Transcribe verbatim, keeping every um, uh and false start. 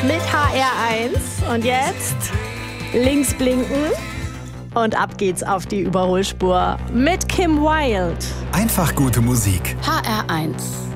mit H R eins. Und jetzt links blinken und ab geht's auf die Überholspur mit Kim Wilde. Einfach gute Musik. H R eins.